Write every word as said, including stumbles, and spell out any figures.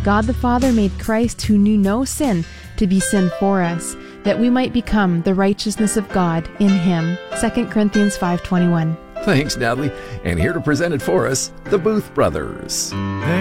God the Father made Christ, who knew no sin, to be sin for us, that we might become the righteousness of God in him. Second Corinthians five twenty-one. Thanks, Natalie. And here to present it for us, the Booth Brothers.